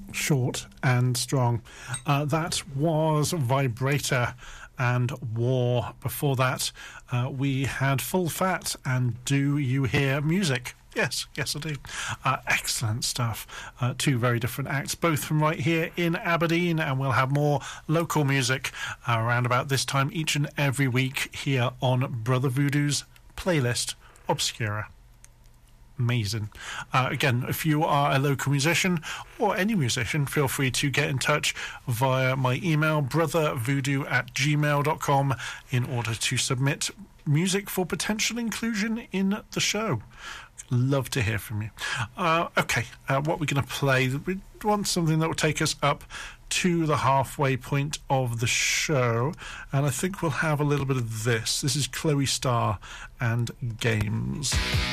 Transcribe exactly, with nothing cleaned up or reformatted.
short and strong. Uh, that was Vibrator and War. Before that, uh, we had Full Fat and Do You Hear Music? Yes, yes I do. Uh, excellent stuff. Uh, two very different acts, both from right here in Aberdeen, and we'll have more local music uh, around about this time each and every week here on Brother Voodoo's playlist Obscura. Amazing. Uh, again, if you are a local musician or any musician, feel free to get in touch via my email, brothervoodoo at gmail dot com, in order to submit music for potential inclusion in the show. Love to hear from you. Uh, okay, uh, what we're going to play, we want something that will take us up to the halfway point of the show, and I think we'll have a little bit of this. This is Chloe Starr and Games.